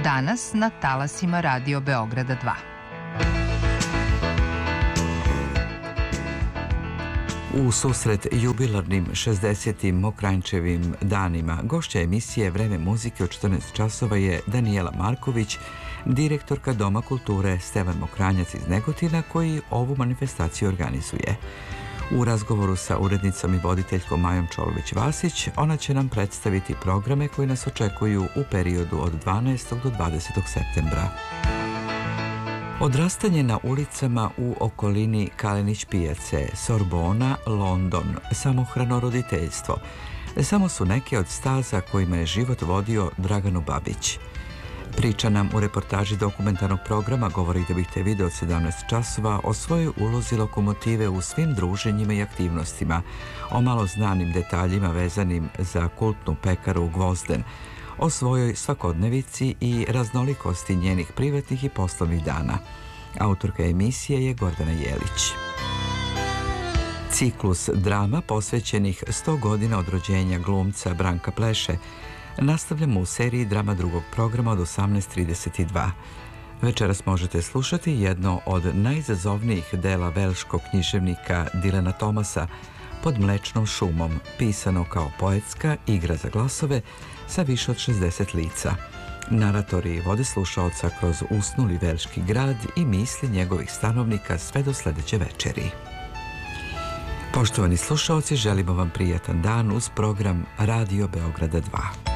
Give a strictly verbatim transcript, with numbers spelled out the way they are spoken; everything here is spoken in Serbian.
Danas na talasima Radio Beograda dva. U susret jubilarnim šezdesetim Mokranjčevim danima gošća emisije Vreme muzike od četrnaest časova je Danijela Marković, direktorka Doma kulture Stevan Mokranjac iz Negotina, koji ovu manifestaciju organizuje. U razgovoru sa urednicom i voditeljkom Majom Čolović-Vasić, ona će nam predstaviti programe koji nas očekuju u periodu od dvanaestog do dvadesetog septembra. Odrastanje na ulicama u okolini Kalenić pijace, Sorbona, London, samohrano roditeljstvo samo su neke od staza kojima je život vodio Draganu Babić. Priča nam u reportaži dokumentarnog programa Govori da bih te video od sedamnaest časova o svojoj ulozi lokomotive u svim druženjima i aktivnostima, o malo znanim detaljima vezanim za kultnu pekaru Gvozden, o svojoj svakodnevici i raznolikosti njenih privatnih i poslovnih dana. Autorka emisije je Gordana Jelić. Ciklus drama posvećenih sto godina od rođenja glumca Branka Pleše nastavljamo u seriji drama drugog programa od osamnaest trideset dva. Večeras možete slušati jedno od najizazovnijih dela velškog književnika Dilana Tomasa, Pod mlečnom šumom, pisano kao poetska igra za glasove sa više od šezdeset lica. Naratori vode slušaoca kroz usnuli velški grad i misli njegovih stanovnika sve do sledeće večeri. Poštovani slušaoci, želimo vam prijatan dan uz program Radio Beograda dva.